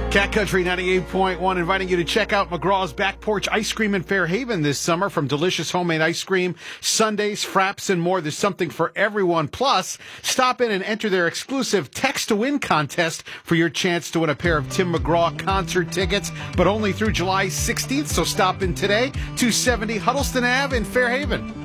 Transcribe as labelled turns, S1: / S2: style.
S1: Cat Country 98.1 inviting you to check out McGraw's Back Porch Ice Cream in Fairhaven this summer. From delicious homemade ice cream, sundaes, fraps, and more, there's something for everyone. Plus, stop in and enter their exclusive Text to Win contest for your chance to win a pair of Tim McGraw concert tickets, but only through July 16th. So stop in today, 270 Huddleston Ave in Fairhaven.